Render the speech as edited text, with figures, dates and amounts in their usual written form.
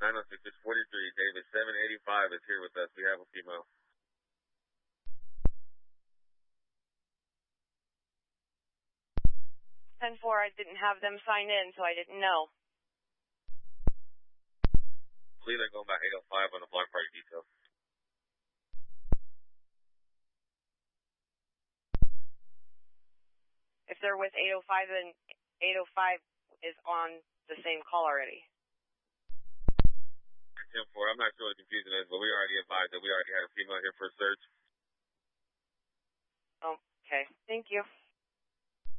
906 is 43. David 785 is here with us. We have a female. 10-4, I didn't have them sign in, so I didn't know. Please go back 805 on the block party details. If they're with 805, then 805 is on the same call already. 10-4, I'm not sure what the confusion is, but we already advised that we already had a female here for a search. Oh, okay. Thank you.